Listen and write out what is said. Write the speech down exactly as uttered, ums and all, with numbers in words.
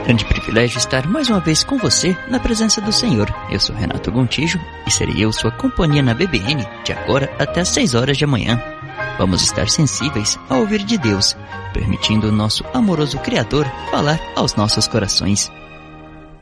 grande privilégio estar mais uma vez com você na presença do Senhor. Eu sou Renato Gontijo e serei eu sua companhia na B B N de agora até às seis horas da manhã. Vamos estar sensíveis ao ouvir de Deus, permitindo o nosso amoroso Criador falar aos nossos corações.